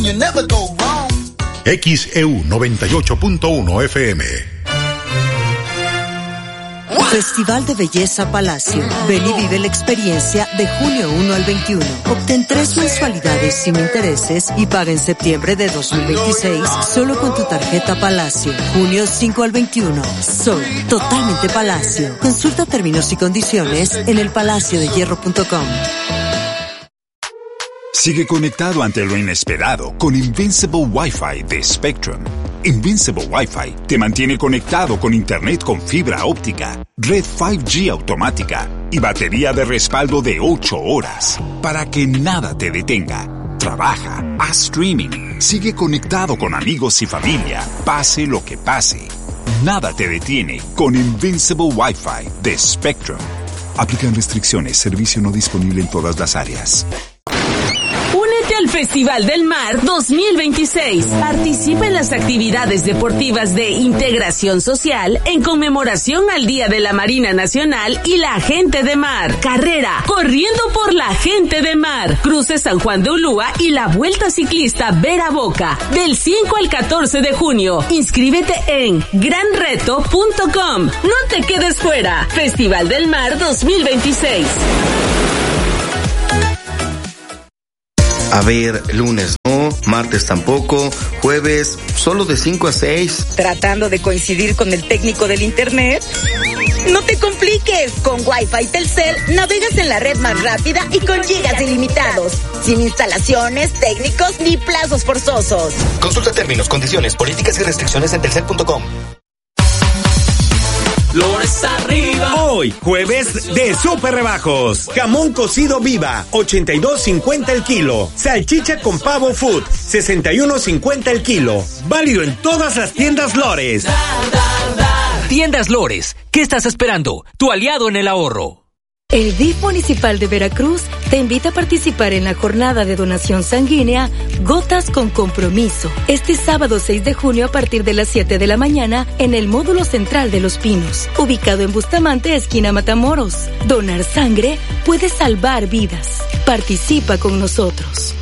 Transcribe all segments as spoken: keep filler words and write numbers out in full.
and you never go wrong. X E U noventa y ocho punto uno F M. Festival de Belleza Palacio. Ven y vive la experiencia de junio uno al veintiuno. Obtén tres mensualidades sin intereses y paga en septiembre de dos mil veintiséis solo con tu tarjeta Palacio. Junio cinco al veintiuno. Soy totalmente Palacio. Consulta términos y condiciones en el palacio de hierro punto com. Sigue conectado ante lo inesperado con Invincible Wi-Fi de Spectrum. Invincible Wi-Fi te mantiene conectado con internet con fibra óptica, red cinco G automática y batería de respaldo de ocho horas para que nada te detenga. Trabaja, haz streaming, sigue conectado con amigos y familia, pase lo que pase. Nada te detiene con Invincible Wi-Fi de Spectrum. Aplican restricciones, servicio no disponible en todas las áreas. Únete al Festival del Mar dos mil veintiséis. Participa en las actividades deportivas de integración social en conmemoración al Día de la Marina Nacional y la Gente de Mar. Carrera Corriendo por la Gente de Mar. Cruce San Juan de Ulúa y la Vuelta Ciclista Vera Boca del cinco al catorce de junio. Inscríbete en gran reto punto com. No te quedes fuera. Festival del Mar dos mil veintiséis. A ver, lunes no, martes tampoco, jueves solo de cinco a seis. ¿Tratando de coincidir con el técnico del internet? No te compliques, con Wi-Fi Telcel navegas en la red más rápida y con gigas ilimitados, sin instalaciones, técnicos ni plazos forzosos. Consulta términos, condiciones, políticas y restricciones en telcel punto com. Flores arriba. Hoy, jueves de super rebajos. Jamón cocido Viva, ochenta y dos cincuenta el kilo. Salchicha con pavo Food, sesenta y uno cincuenta el kilo. Válido en todas las tiendas Lores. Dar, dar, dar. Tiendas Lores, ¿qué estás esperando? Tu aliado en el ahorro. El D I F Municipal de Veracruz te invita a participar en la jornada de donación sanguínea Gotas con Compromiso, este sábado seis de junio a partir de las siete de la mañana en el módulo central de Los Pinos, ubicado en Bustamante, esquina Matamoros. Donar sangre puede salvar vidas. Participa con nosotros.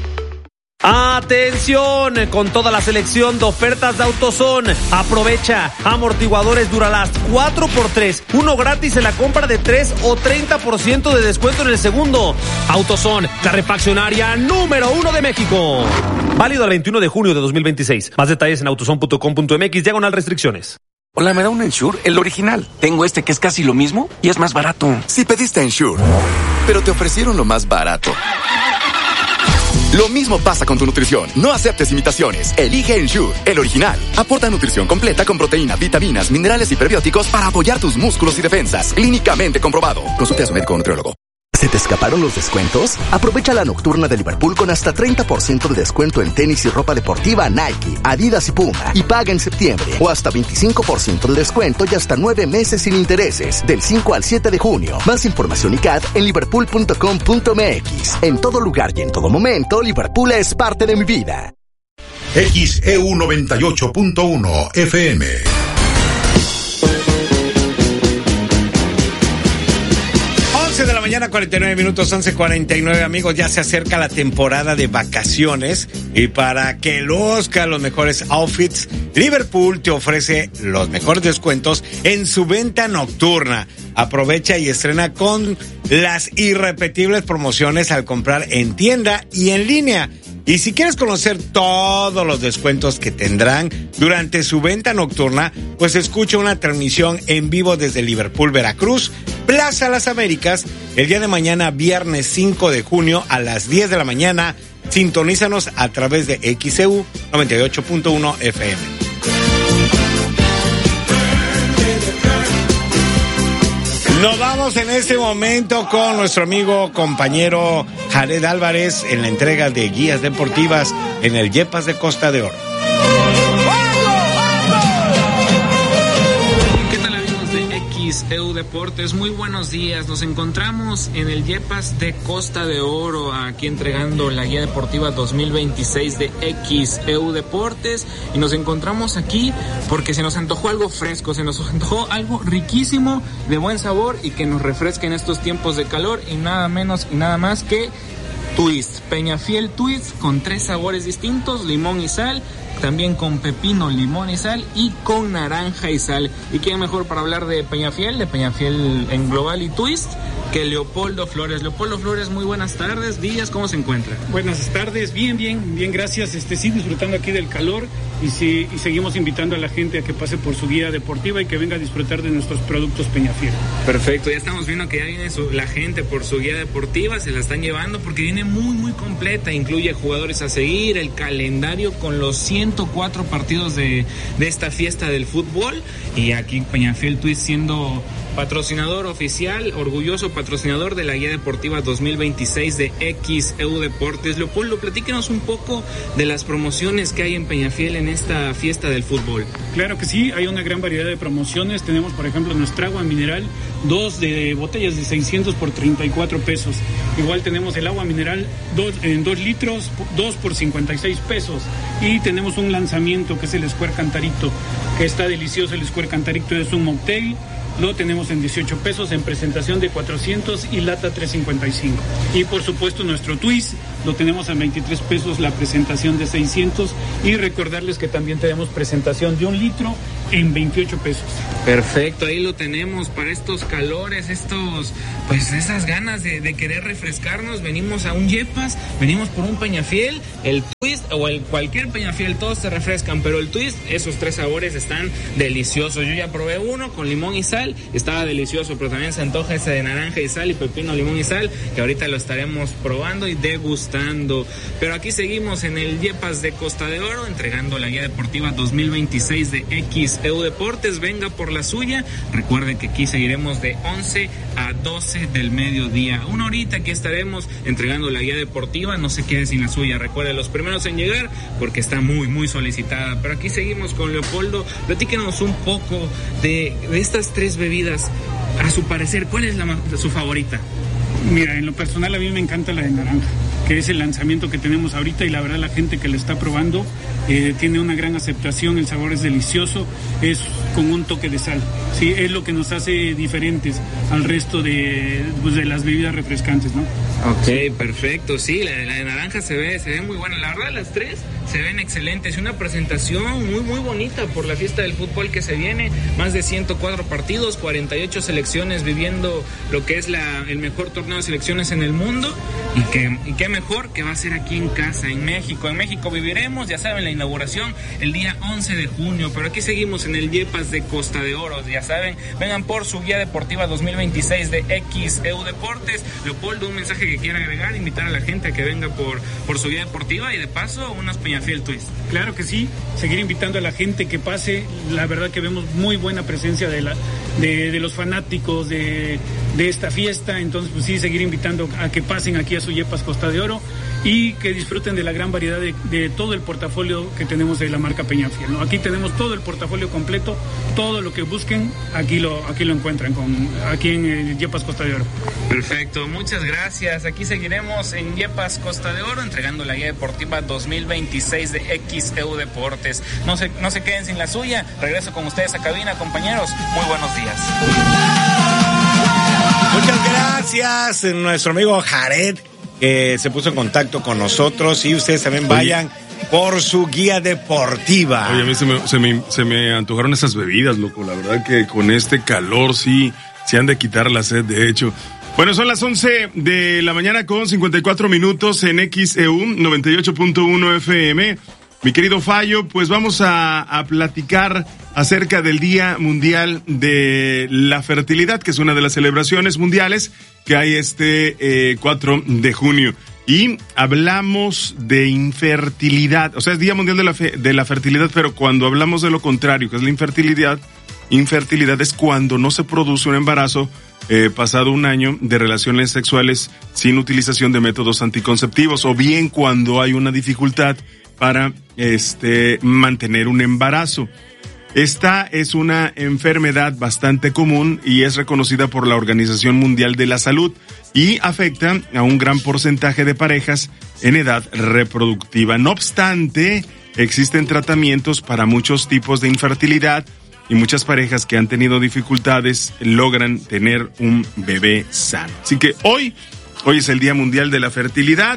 Atención, con toda la selección de ofertas de AutoZone. Aprovecha, amortiguadores Duralast cuatro por tres, uno gratis en la compra de tres o treinta por ciento de descuento en el segundo. AutoZone, la refaccionaria número uno de México. Válido al veintiuno de junio de dos mil veintiséis. Más detalles en autozone punto com punto m x, diagonal restricciones. Hola, ¿me da un Ensure? El original. Tengo este que es casi lo mismo y es más barato. Sí pediste Ensure, pero te ofrecieron lo más barato. Lo mismo pasa con tu nutrición. No aceptes imitaciones. Elige Ensure, el original. Aporta nutrición completa con proteína, vitaminas, minerales y prebióticos para apoyar tus músculos y defensas. Clínicamente comprobado. Consulte a su médico o nutriólogo. ¿Se te escaparon los descuentos? Aprovecha la nocturna de Liverpool con hasta treinta por ciento de descuento en tenis y ropa deportiva Nike, Adidas y Puma. Y paga en septiembre. O hasta veinticinco por ciento de descuento y hasta nueve meses sin intereses. Del cinco al siete de junio. Más información y C A D en liverpool punto com punto m x. En todo lugar y en todo momento, Liverpool es parte de mi vida. X E U noventa y ocho punto uno F M. once de la mañana, cuarenta y nueve minutos, once cuarenta y nueve, amigos, ya se acerca la temporada de vacaciones y para que luzca los mejores outfits, Liverpool te ofrece los mejores descuentos en su venta nocturna. Aprovecha y estrena con las irrepetibles promociones al comprar en tienda y en línea. Y si quieres conocer todos los descuentos que tendrán durante su venta nocturna, pues escucha una transmisión en vivo desde Liverpool, Veracruz, Plaza Las Américas, el día de mañana, viernes cinco de junio a las diez de la mañana. Sintonízanos a través de X E U noventa y ocho punto uno F M. Nos vamos en este momento con nuestro amigo, compañero Jared Álvarez en la entrega de guías deportivas en el Yepas de Costa de Oro. ¿Qué tal, amigos de X E U Deportes? Muy buenos días. Nos encontramos en el Yepas de Costa de Oro, aquí entregando la guía deportiva dos mil veintiséis de X E U Deportes, y nos encontramos aquí porque se nos antojó algo fresco, se nos antojó algo riquísimo, de buen sabor y que nos refresque en estos tiempos de calor, y nada menos y nada más que Twist, Peñafiel Twist con tres sabores distintos, limón y sal, también con pepino, limón y sal y con naranja y sal. ¿Y quién mejor para hablar de Peñafiel, de Peñafiel en global y Twist, que Leopoldo Flores? Leopoldo Flores, muy buenas tardes, días, ¿cómo se encuentra? Buenas tardes, bien, bien, bien, gracias. Este, sí, disfrutando aquí del calor y, sí, y seguimos invitando a la gente a que pase por su guía deportiva y que venga a disfrutar de nuestros productos Peñafiel. Perfecto, ya estamos viendo que ya viene su, la gente por su guía deportiva, se la están llevando porque viene muy, muy completa, incluye jugadores a seguir, el calendario con los ciento cuatro partidos de, de esta fiesta del fútbol, y aquí Peñafiel Twist siendo patrocinador oficial, orgulloso patrocinador de la guía deportiva dos mil veintiséis de X E U Deportes. Leopoldo, platíquenos un poco de las promociones que hay en Peñafiel en esta fiesta del fútbol. Claro que sí, hay una gran variedad de promociones. Tenemos, por ejemplo, nuestra agua mineral, dos de botellas de seiscientos por treinta y cuatro pesos. Igual tenemos el agua mineral dos, en dos litros, dos por cincuenta y seis pesos. Y tenemos un lanzamiento que es el Square Cantarito, que está delicioso. El Square Cantarito es un mocktail. Lo tenemos en dieciocho pesos, en presentación de cuatrocientos y lata tres cincuenta y cinco. Y por supuesto nuestro Twist lo tenemos en veintitrés pesos, la presentación de seiscientos. Y recordarles que también tenemos presentación de un litro en veintiocho pesos. Perfecto, ahí lo tenemos para estos calores, estos, pues esas ganas de, de querer refrescarnos. Venimos a un Yepas, venimos por un Peñafiel, el Twist o el cualquier Peñafiel, todos se refrescan, pero el Twist, esos tres sabores están deliciosos. Yo ya probé uno con limón y sal, estaba delicioso, pero también se antoja ese de naranja y sal y pepino, limón y sal, que ahorita lo estaremos probando y degustando. Pero aquí seguimos en el Yepas de Costa de Oro, entregando la guía deportiva dos mil veintiséis de X E U Deportes. Venga por la suya. Recuerde que aquí seguiremos de once a doce del mediodía. Una horita aquí estaremos entregando la guía deportiva. No se quede sin la suya. Recuerde, los primeros en llegar porque está muy, muy solicitada. Pero aquí seguimos con Leopoldo. Platíquenos un poco de, de estas tres bebidas. A su parecer, ¿cuál es la, su favorita? Mira, en lo personal a mí me encanta la de naranja, que es el lanzamiento que tenemos ahorita, y la verdad la gente que la está probando eh, tiene una gran aceptación. El sabor es delicioso, es con un toque de sal, sí, es lo que nos hace diferentes al resto de, pues, de las bebidas refrescantes, ¿no? Ok, sí. Perfecto, sí, la, la de naranja se ve, se ve muy buena, la verdad las tres se ven excelentes, una presentación muy muy bonita por la fiesta del fútbol que se viene, más de ciento cuatro partidos, cuarenta y ocho selecciones viviendo lo que es la, el mejor torneo de selecciones en el mundo, y que y qué mejor que va a ser aquí en casa, en México. En México viviremos, ya saben, la inauguración el día once de junio, pero aquí seguimos en el Yepas de Costa de Oro, ya saben, vengan por su guía deportiva dos mil veintiséis de X E U Deportes. Leopoldo, un mensaje que quiera agregar, invitar a la gente a que venga por, por su guía deportiva y de paso unas Peñafiel Twist. Claro que sí, seguir invitando a la gente que pase. La verdad que vemos muy buena presencia de, la, de, de los fanáticos de, de esta fiesta, entonces pues sí, seguir invitando a que pasen aquí a su Yepas Costa de Oro y que disfruten de la gran variedad de, de todo el portafolio que tenemos de la marca Peñafiel, ¿no? Aquí tenemos todo el portafolio completo, todo lo que busquen, aquí lo, aquí lo encuentran con, aquí en el Yepas Costa de Oro. Perfecto, muchas gracias. Aquí seguiremos en Yepas Costa de Oro entregando la guía deportiva dos mil veintiséis de X E U Deportes. No se, no se queden sin la suya. Regreso con ustedes a cabina, compañeros. Muy buenos días. Muchas gracias, nuestro amigo Jared, que se puso en contacto con nosotros, y ustedes también vayan Oye. por su guía deportiva. Oye, a mí se me, se, me, se me antojaron esas bebidas, loco. La verdad que con este calor sí, sí han de quitar la sed, de hecho. Bueno, son las once de la mañana con cincuenta y cuatro minutos en X E U noventa y ocho punto uno F M. Mi querido Fallo, pues vamos a, a platicar acerca del Día Mundial de la Fertilidad, que es una de las celebraciones mundiales que hay este eh, cuatro de junio. Y hablamos de infertilidad, o sea, es Día Mundial de la, fe, de la Fertilidad, pero cuando hablamos de lo contrario, que es la infertilidad, infertilidad es cuando no se produce un embarazo eh, pasado un año de relaciones sexuales sin utilización de métodos anticonceptivos, o bien cuando hay una dificultad para este mantener un embarazo. Esta es una enfermedad bastante común y es reconocida por la Organización Mundial de la Salud y afecta a un gran porcentaje de parejas en edad reproductiva. No obstante, existen tratamientos para muchos tipos de infertilidad y muchas parejas que han tenido dificultades logran tener un bebé sano. Así que hoy Hoy es el Día Mundial de la Fertilidad.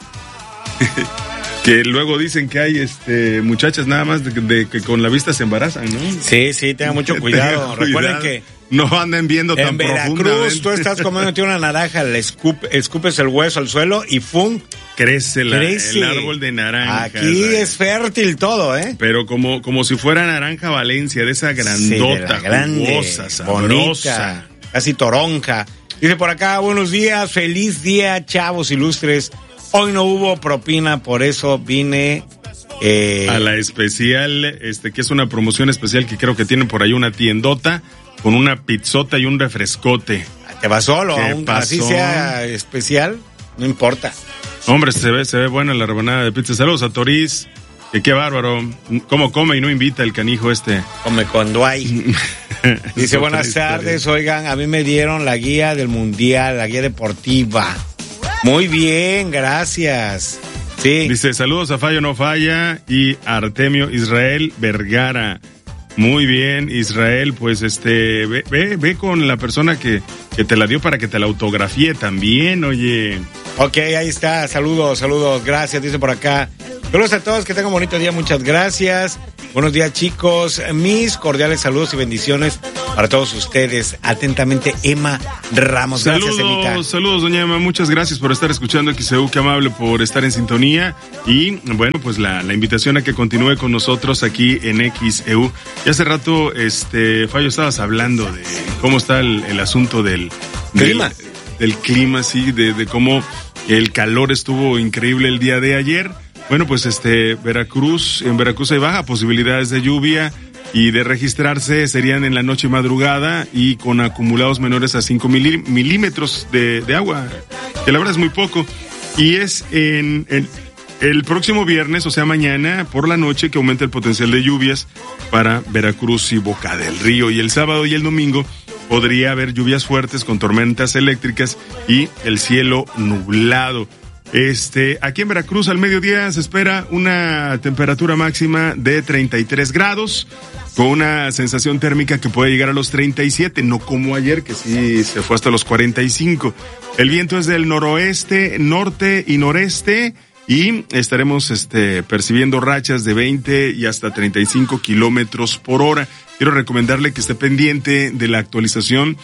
Que luego dicen que hay este muchachas nada más de, de que con la vista se embarazan, ¿no? Sí, sí, tengan mucho cuidado. Tengan Recuerden cuidado. que no anden viendo tan en Veracruz profundamente. tú estás comiendo una naranja, le escup, escupes el hueso al suelo y ¡fum! Crece, la, crece el árbol de naranja. Aquí ¿sabes? es fértil todo, ¿eh? Pero como, como si fuera naranja Valencia, de esa grandota, Sí, de la grande, jugosa, sabrosa. bonita, casi toronja. Dice por acá, buenos días, feliz día, chavos ilustres. Hoy no hubo propina, por eso vine eh... a la especial, este que es una promoción especial que creo que tienen por ahí una tiendota con una pizzota y un refrescote. ¿Te va solo? ¿Qué Aún pasó? así sea especial, no importa. Hombre, se ve, se ve buena la rebanada de pizza. Saludos a Toriz. Que qué bárbaro. Cómo come y no invita el canijo este. Come cuando hay. Dice, buenas tardes, oigan, a mí me dieron la guía del mundial, la guía deportiva. Muy bien, gracias. Sí. Dice, saludos a Fallo No Falla y Artemio Israel Vergara. Muy bien, Israel, pues este, ve, ve, ve con la persona que, que te la dio para que te la autografíe también, oye. Ok, ahí está, saludos, saludos, gracias, dice por acá. Saludos a todos, que tengan un bonito día, muchas gracias. Buenos días, chicos, mis cordiales saludos y bendiciones para todos ustedes. Atentamente, Emma Ramos. Gracias, Saludos, Emita. saludos, doña Emma, muchas gracias por estar escuchando X E U, qué amable por estar en sintonía. Y bueno, pues la, la invitación a que continúe con nosotros aquí en X E U. Y hace rato, este, Fallo, estabas hablando de cómo está el, el asunto del clima. Del, del clima, sí, de, de cómo el calor estuvo increíble el día de ayer. Bueno, pues este, Veracruz, en Veracruz hay baja posibilidades de lluvia y de registrarse serían en la noche y madrugada y con acumulados menores a cinco milí- milímetros de, de agua, que la verdad es muy poco. Y es en, en el próximo viernes, o sea mañana por la noche, que aumenta el potencial de lluvias para Veracruz y Boca del Río. Y el sábado y el domingo podría haber lluvias fuertes con tormentas eléctricas y el cielo nublado. Este, aquí en Veracruz al mediodía se espera una temperatura máxima de treinta y tres grados, con una sensación térmica que puede llegar a los treinta y siete, no como ayer que sí se fue hasta los cuarenta y cinco. El viento es del noroeste, norte y noreste y estaremos este, percibiendo rachas de veinte y hasta treinta y cinco kilómetros por hora. Quiero recomendarle que esté pendiente de la actualización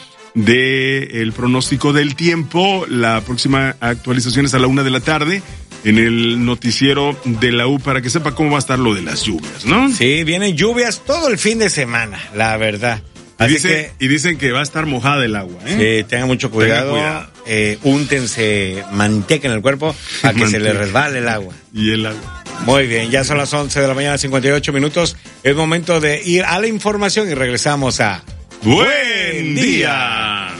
de el pronóstico del tiempo. La próxima actualización es a la una de la tarde en el noticiero de la U para que sepa cómo va a estar lo de las lluvias, ¿no? Sí, vienen lluvias todo el fin de semana, la verdad. Y, Así dice, que, y dicen que va a estar mojada el agua, ¿eh? Sí, tengan mucho cuidado. Tengan cuidado. Eh, úntense manteca en el cuerpo para que se le resbale el agua. Y el agua. Muy bien, ya son las once de la mañana, cincuenta y ocho minutos. Es momento de ir a la información y regresamos a Buen Día.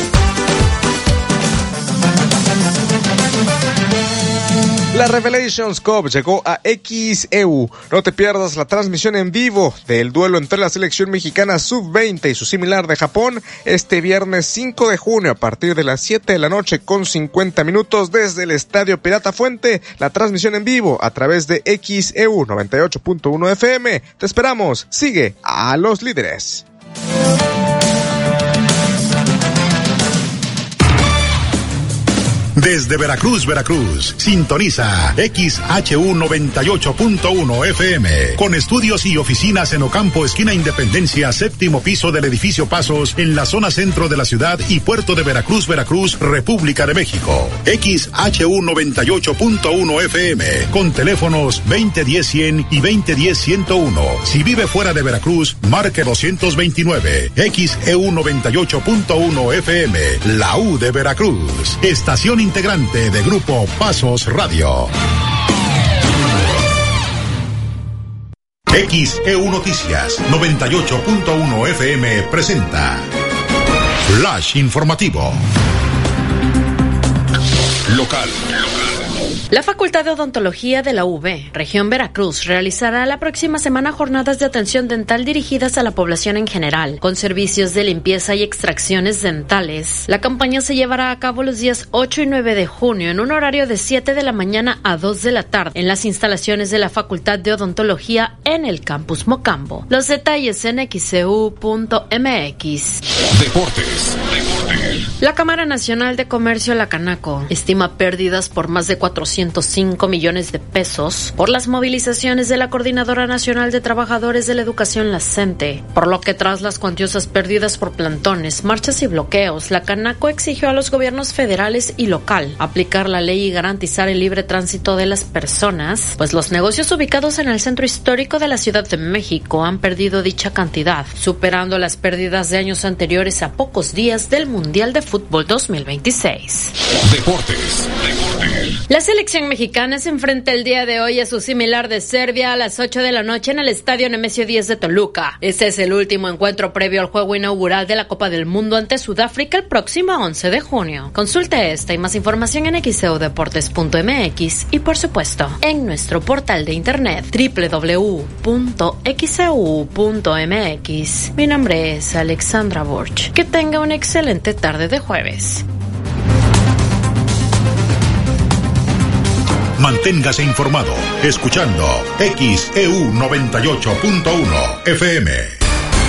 La Revelations Cup llegó a X E U. No te pierdas la transmisión en vivo del duelo entre la selección mexicana sub veinte y su similar de Japón este viernes cinco de junio a partir de las siete de la noche con cincuenta minutos desde el Estadio Pirata Fuente. La transmisión en vivo a través de X E U noventa y ocho punto uno F M. Te esperamos. Sigue a los líderes. Desde Veracruz, Veracruz, sintoniza X H U noventa y ocho punto uno F M, con estudios y oficinas en Ocampo, esquina Independencia, séptimo piso del edificio Pasos, en la zona centro de la ciudad y puerto de Veracruz, Veracruz, República de México. X H U noventa y ocho punto uno F M, con teléfonos veinte diez cien y veinte diez ciento uno. Si vive fuera de Veracruz, marque doscientos veintinueve. X E U noventa y ocho punto uno F M, la U de Veracruz. Estación integrante de Grupo Pasos Radio. X E U Noticias noventa y ocho punto uno F M presenta Flash Informativo. Local. La Facultad de Odontología de la U V, Región Veracruz, realizará la próxima semana jornadas de atención dental dirigidas a la población en general, con servicios de limpieza y extracciones dentales. La campaña se llevará a cabo los días ocho y nueve de junio en un horario de siete de la mañana a dos de la tarde en las instalaciones de la Facultad de Odontología en el Campus Mocambo. Los detalles en X E U punto M X. Deportes. Deportes. La Cámara Nacional de Comercio, la Canaco, estima pérdidas por más de cuatrocientos cinco millones de pesos por las movilizaciones de la Coordinadora Nacional de Trabajadores de la Educación, la CENTE, por lo que tras las cuantiosas pérdidas por plantones, marchas y bloqueos, la Canaco exigió a los gobiernos federales y local aplicar la ley y garantizar el libre tránsito de las personas, pues los negocios ubicados en el centro histórico de la Ciudad de México han perdido dicha cantidad, superando las pérdidas de años anteriores a pocos días del Mundial de Fútbol dos mil veintiséis. Deportes. Deportes. La selección mexicana se enfrenta el día de hoy a su similar de Serbia a las ocho de la noche en el Estadio Nemesio diez de Toluca. Este es el último encuentro previo al juego inaugural de la Copa del Mundo ante Sudáfrica el próximo once de junio. Consulte esta y más información en x e u deportes punto m x y por supuesto en nuestro portal de internet doble u doble u doble u punto x e u punto m x. Mi nombre es Alexandra Borch. Que tenga una excelente tarde de jueves. Manténgase informado escuchando X E U noventa y ocho punto uno F M.